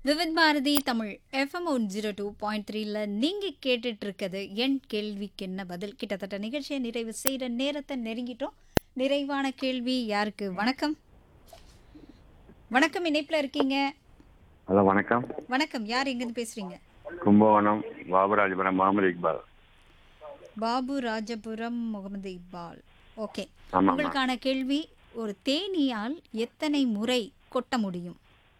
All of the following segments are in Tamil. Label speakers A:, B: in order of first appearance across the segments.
A: விவித் பாரதி தமிழ் எஃப்எம் 102.3ல நீங்க கேட்டுட்டு இருக்கிறது என் கேள்விக்கு என்ன பதில். கிட்டத்தட்ட நிகழ்ச்சியை நிறைவு செய்யற நேரத்தை நெருங்கிட்டோம். நிறைவான கேள்வி யாருக்கு? வணக்கம். வணக்கம், இணைப்புல இருக்கீங்க.
B: ஹலோ வணக்கம்.
A: வணக்கம், யார் எங்கிருந்து பேசுறீங்க?
B: கும்பகோணம் பாபுராஜபுரம் முகமது இக்பால்.
A: பாபு ராஜபுரம் முகமது இக்பால். ஓகே,
B: ஆமாம்மா.
A: உங்களுக்கான கேள்வி, ஒரு தேனீயால் எத்தனை முறை கொட்ட முடியும்?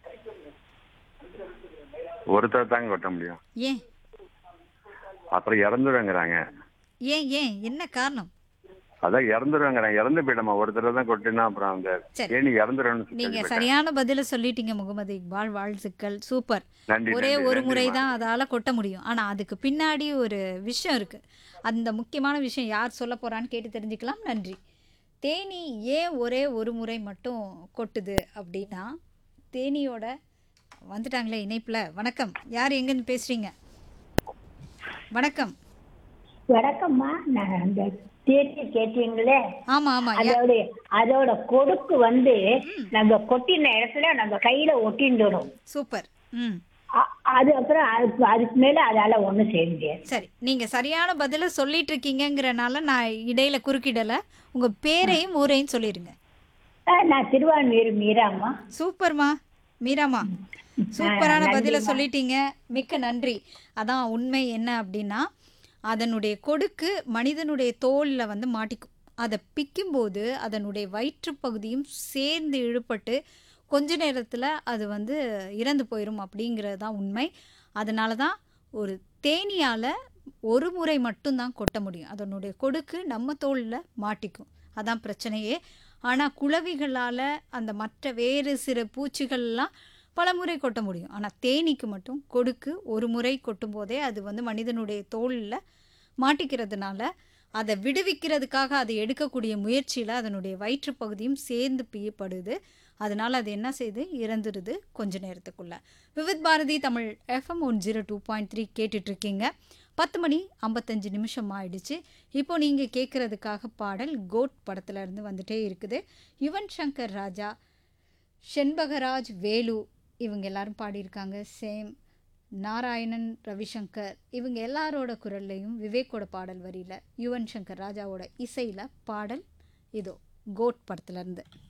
B: ஒருத்தர் தாங்க கொட்ட முடியும்.
A: ஏன்
B: அப்புறம் இறந்துருங்கிறாங்க.
A: ஏன் ஏன் என்ன காரணம்?
B: அதான் இறந்துருங்கிறாங்க. இறந்து போயிட்டோமா, ஒருத்தர் தான் கொட்டினா அப்புறம் அந்த
A: சரி,
B: ஏனி இறந்துருன்னு
A: நீங்க
B: சொல்லி
A: சரியான பதில சொல்லிட்டீங்க முகமது இக்பால். வாழ்த்துக்கள், சூப்பர்.
B: நன்றி
A: ஒரே
B: நன்றி
A: ஒரு முறை
B: நன்றிம்மா.
A: தான் அதால கொட்ட முடியும். ஆனா அதுக்கு பின்னாடி ஒரு விஷயம் இருக்கு. அந்த முக்கியமான விஷயம் யார் சொல்ல போறான்னு கேட்டு தெரிஞ்சுக்கலாம். நன்றி. தேனீ ஏன் ஒரே ஒரு முறை மட்டும் கொட்டுது அப்படின்னா, தேனியோட வந்துட்டாங்களே இணைப்புல. வணக்கம், யார் எங்கன்னு பேசுறீங்க? வணக்கம்.
C: வணக்கம்மா. நான் அந்த தேர்ச்சி கேட்டீங்களே,
A: ஆமா ஆமா
C: அதோட கொடுக்கு நம்ம கொட்டின இடத்துல நம்ம கையில ஒட்டிண்டுடும்.
A: சூப்பர். ம்,
C: அது அப்புறம் அதுக்கு மேல அதால ஒண்ணும் செய்ய முடியாது.
A: சரி, நீங்க சரியான பதில சொல்லிட்டு இருக்கீங்கங்கறனால நான் இடையில குறுக்கிடல. உங்க பேரையும் ஊரையும் சொல்லிருங்க.
C: நான் திருவான்மியூர் மீராம்மா.
A: சூப்பர்மா மீராமா, சூப்பரான பதில
C: நன்றிம்மா.
A: சொல்லிட்டீங்க. மிக்க நன்றி. அதான் உண்மை என்ன அப்படின்னா, அதனுடைய கொடுக்கு மனிதனுடைய தோல்ல மாட்டிக்கும். அதை பிக்கும்போது அதனுடைய வயிற்றுப் பகுதியும் சேர்ந்து இழுபட்டு கொஞ்ச நேரத்தில் அது இறந்து போயிடும் அப்படிங்கிறது தான் உண்மை. அதனால தான் ஒரு தேனீயால் ஒரு முறை மட்டும்தான் கொட்ட முடியும். அதனுடைய கொடுக்கு நம்ம தோலில் மாட்டிக்கும், அதான் பிரச்சனையே. ஆனால் குளவிகளால் அந்த மற்ற வேறு சில பூச்சிகள்லாம் பல முறை கொட்ட முடியும். ஆனால் தேனீக்கு மட்டும் கொடுக்கு ஒரு முறை கொட்டும் போதே அது மனிதனுடைய தோலில் மாட்டிக்கிறதுனால அதை விடுவிக்கிறதுக்காக அதை எடுக்கக்கூடிய முயற்சியில் அதனுடைய வயிற்றுப் பகுதியும் சேர்ந்து பிய்யப்படுது. அதனால் அது என்ன செய்யுது, இறந்துடுது கொஞ்ச நேரத்துக்குள்ள. விவித் பாரதி தமிழ் எஃப்எம் 102.3 கேட்டுட்ருக்கீங்க. 10 மணி 55 நிமிஷம் ஆயிடுச்சு. இப்போ நீங்கள் கேட்குறதுக்காக பாடல் கோட் படத்துல இருந்து வந்துட்டே இருக்குது. யுவன் சங்கர் ராஜா, செண்பகராஜ், வேலு இவங்க எல்லாரும் பாடியிருக்காங்க. சேம், நாராயணன், ரவிசங்கர் இவங்க எல்லாரோட குரல்லையும் விவேக்கோட பாடல் வரியில் யுவன் சங்கர் ராஜாவோட இசையில் பாடல் இதோ கோட் படத்துலேருந்து.